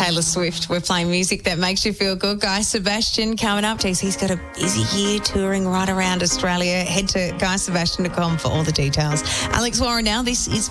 Taylor Swift. We're playing music that makes you feel good. Guy Sebastian coming up. Geez, he's got a busy year touring right around Australia. Head to guysebastian.com for all the details. Alex Warren now. This is